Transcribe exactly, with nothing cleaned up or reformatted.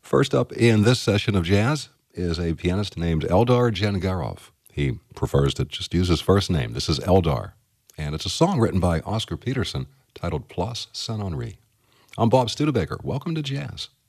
First up in this session of jazz is a pianist named Eldar Jangarov. He prefers to just use his first name. This is Eldar, and it's a song written by Oscar Peterson titled Place Saint-Henri. I'm Bob Studebaker. Welcome to Jazz.